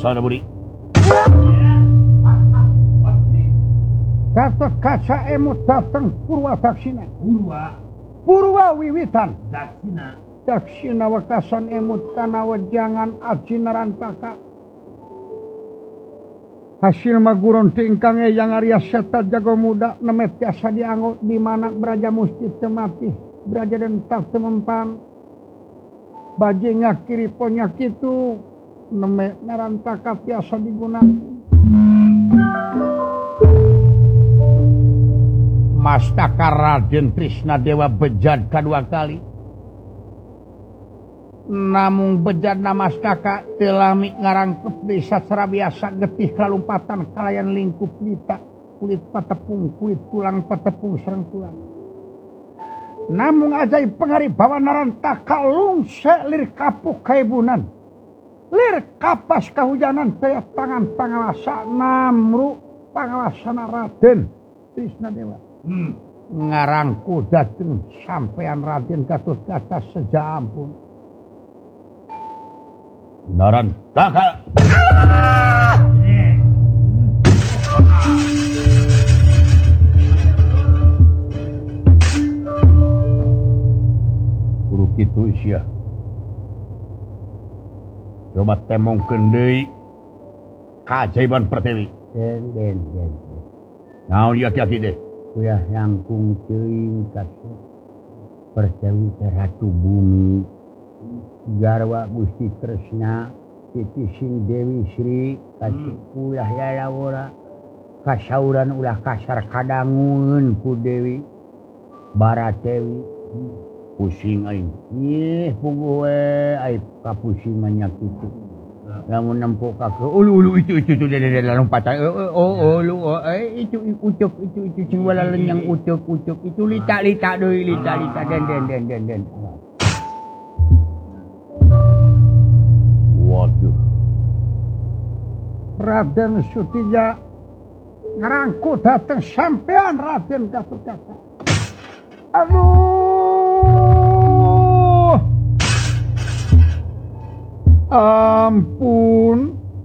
Sana budi. Gatot kaca emut datang Purwa Daksina. Purwa wiwitan. Daksina wekasan emut kana wejangan aji narantaka. Hasil maguron tingkang yang Arya Seta jago muda nemet tiasa dianggo di mana Braja Musti temati Braja dan tak temempan baje ngakiri ponyak itu nemet narantaka tiasa digunakan. Mastaka Raden Trisna Dewa bejad kedua kali. Namun bejad mastaka telami ngarangkep desa serabiasa getih kalumpatan kalayan lingkup lita kulit patepung kulit tulang patepung serang tulang. Namun ajaib pengaribawa narantaka lungse lir kapuk kaibunan. Lir kapas kahujanan taya tangan pangawasa namru pangawasana Raden Trisna Dewa. Ngarangku dateng sampean Raden Gatotkaca sejak ampun. Narantaka. Guru kitu sia. Coba temongkeun deui kaajaiban Pertiwi. Den. Naon ieu aki-aki deh? Kuyah langkung teuing kasih Pertiwi Ratu Bumi Garwa Gusti Tresna Titi Sing Dewi Sri kasih kuyah yalawora kasauran ulah kasar kadangun ku Dewi Baratewi Pusing aing. ih puguh we ai kapusingan kitu. Lamun nempuk ka ulu itu lompatan ulu itu ucuk itu cing wala lenyang ucuk itu lita deui lita den. Waduh. Raden Sutija ngarangku dateng sampean Raden Gatotkaca. Aduh. Ampun.